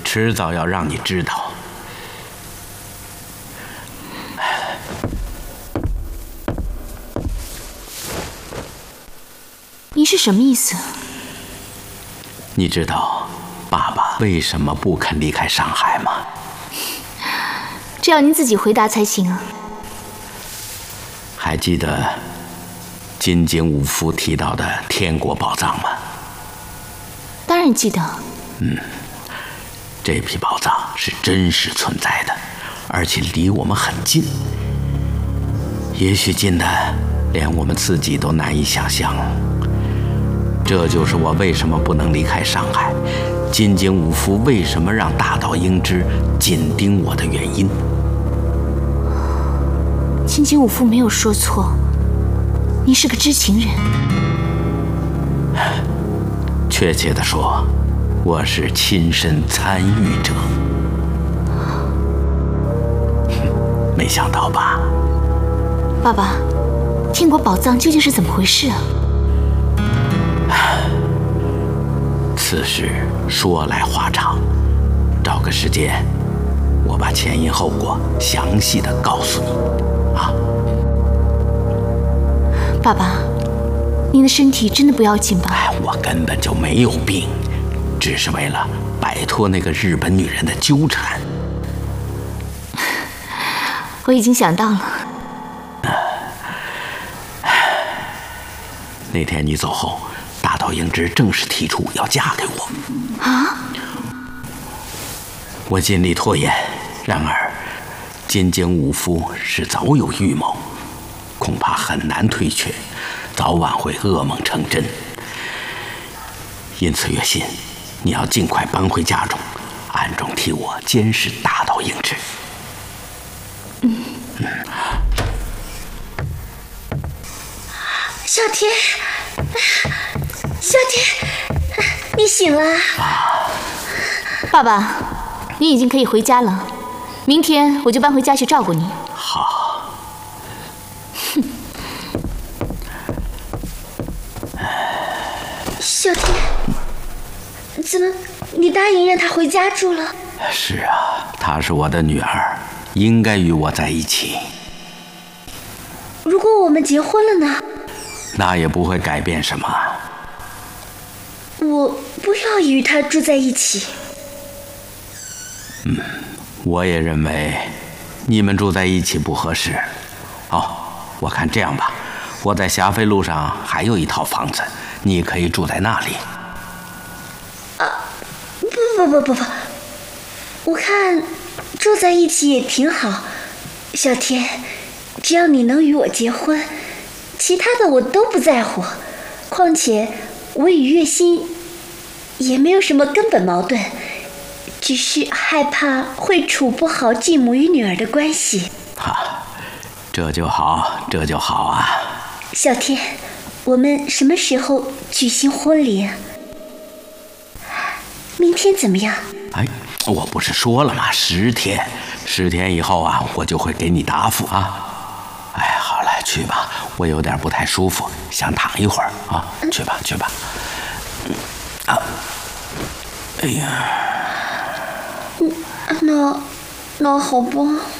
迟早要让你知道。 你是什么意思？ 你知道爸爸为什么不肯离开上海吗？ 这要您自己回答才行啊。 还记得金井武夫提到的天国宝藏吗？ 当然记得。 这批宝藏是真实存在的，而且离我们很近，也许近的连我们自己都难以想象。这就是我为什么不能离开上海，金井武夫为什么让大岛英之紧盯我的原因。 金井武夫没有说错，你是个知情人。 确切地说，我是亲身参与者。没想到吧？ 爸爸，天国宝藏究竟是怎么回事啊？ 此事说来话长，找个时间，我把前因后果详细的告诉你。啊， 爸爸，您的身体真的不要紧吧？ 我根本就没有病，只是为了摆脱那个日本女人的纠缠。 我已经想到了。 那天你走后，大岛英之正式提出要嫁给我。 啊！ 我尽力拖延，然而金井武夫是早有预谋，恐怕很难推却，早晚会噩梦成真。因此，月信，你要尽快搬回家中，暗中替我监视大岛英之。 小天，小天，你醒了。 爸爸，你已经可以回家了，明天我就搬回家去照顾你。 好。 小天，怎么你答应让她回家住了？ 是啊，她是我的女儿，应该与我在一起。 如果我们结婚了呢？ 那也不会改变什么。 我不要与她住在一起。 我也认为你们住在一起不合适。我看这样吧，我在霞飞路上还有一套房子，你可以住在那里。 不，我看住在一起也挺好。小天，只要你能与我结婚，其他的我都不在乎。况且我与月心也没有什么根本矛盾，只是害怕会处不好继母与女儿的关系。 这就好，这就好啊。 小天，我们什么时候举行婚礼啊？明天怎么样？ 我不是说了吗？10天，10天以后啊，我就会给你答复啊。好了，去吧，我有点不太舒服，想躺一会儿啊。去吧，去吧。 那好吧。